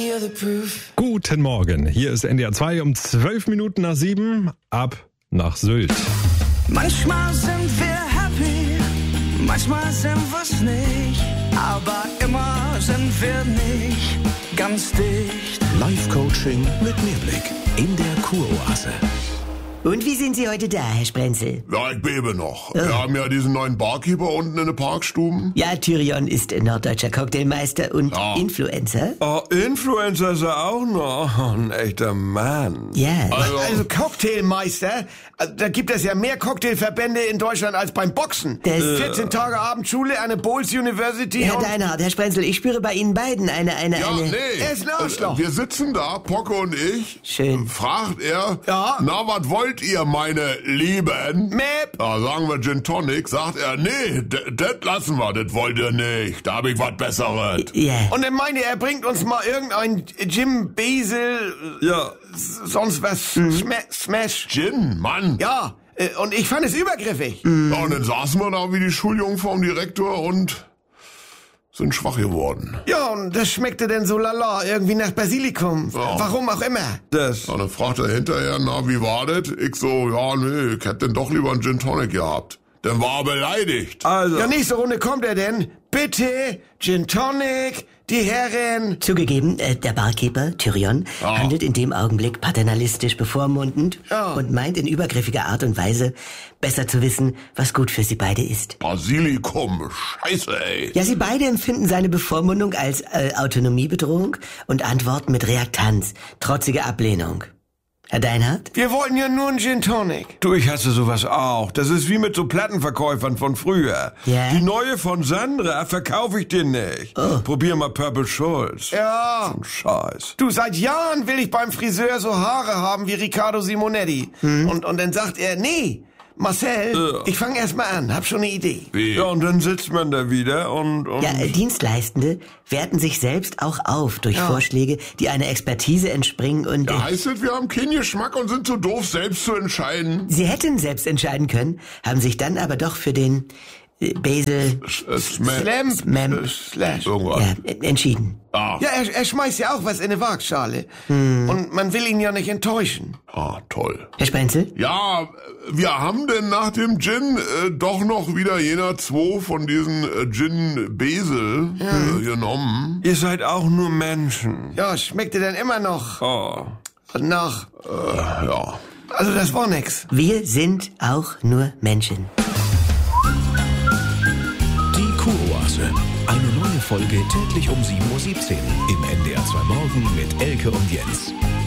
Guten Morgen, hier ist NDR 2 um 12 Minuten nach 7, ab nach Sylt. Manchmal sind wir happy, manchmal sind wir's nicht, aber immer sind wir nicht ganz dicht. Live-Coaching mit Mehrblick in der Kuroase. Und wie sind Sie heute da, Herr Sprenzel? Ja, ich bebe noch. Wir haben ja diesen neuen Barkeeper unten in den Parkstuben. Ja, Tyrion ist norddeutscher Cocktailmeister und Influencer. Oh, Influencer ist er auch noch. Oh, ein echter Mann. Ja. Also Cocktailmeister, da gibt es ja mehr Cocktailverbände in Deutschland als beim Boxen. 14 Tage Abendschule, eine Bowles University. Herr Deinhardt, Herr Sprenzel, ich spüre bei Ihnen beiden eine... Ja, nee. Er ist ein Arschloch. Wir sitzen da, Pocke und ich. Schön. Fragt er, Ja. na, was wollt ihr, meine Lieben? Mäp. Da sagen wir Gin Tonic. Sagt er, nee, das lassen wir, das wollt ihr nicht. Da hab ich was Besseres. Ja. Und er meinte, er bringt uns mal irgendein Jim Basil, Ja. sonst was, Smash. Gin, Mann. Ja, und ich fand es übergriffig. Ja, und dann saßen wir da wie die Schuljungen vorm Direktor und sind schwach geworden. Ja, und das schmeckte denn so lala, irgendwie nach Basilikum. Ja. Warum auch immer. Das. Ja, dann fragt er hinterher, na, wie war das? Ich so, ja, nee, ich hätte denn doch lieber einen Gin Tonic gehabt. Dann war er beleidigt. Also. Ja, nächste Runde kommt er denn. Bitte, Gin Tonic, die Herren. Zugegeben, der Barkeeper, Tyrion, handelt in dem Augenblick paternalistisch bevormundend und meint in übergriffiger Art und Weise besser zu wissen, was gut für sie beide ist. Basilikum, scheiße, ey. Ja, sie beide empfinden seine Bevormundung als Autonomiebedrohung und antworten mit Reaktanz, trotzige Ablehnung. Herr Deinhardt? Wir wollten ja nur einen Gin Tonic. Du, ich hasse sowas auch. Das ist wie mit so Plattenverkäufern von früher. Ja? Die neue von Sandra verkaufe ich dir nicht. Probier mal Purple Schulz. Ja. So ein Scheiß. Du, seit Jahren will ich beim Friseur so Haare haben wie Riccardo Simonetti. Und dann sagt er, nee, Marcel, ich fange erst mal an, hab schon eine Idee. Wie? Ja, und dann sitzt man da wieder und... Ja, Dienstleistende werten sich selbst auch auf durch Vorschläge, die einer Expertise entspringen und... Da heißt es, wir haben keinen Geschmack und sind zu doof, selbst zu entscheiden. Sie hätten selbst entscheiden können, haben sich dann aber doch für den Basil Slash. Irgendwas. entschieden. Ah, Ja, er schmeißt ja auch was in eine Waagschale. Und man will ihn ja nicht enttäuschen. toll. Herr Sprenzel? Ja, wir haben denn nach dem Gin doch noch wieder jener 2 von diesen Gin Basil genommen. Ihr seid auch nur Menschen. Ja, schmeckte dann immer noch Oh. nach. Ja. Also das war nix. Wir sind auch nur Menschen. Die Kuroase. Eine neue Folge täglich um 7:17 Uhr im NDR 2 Morgen mit Elke und Jens.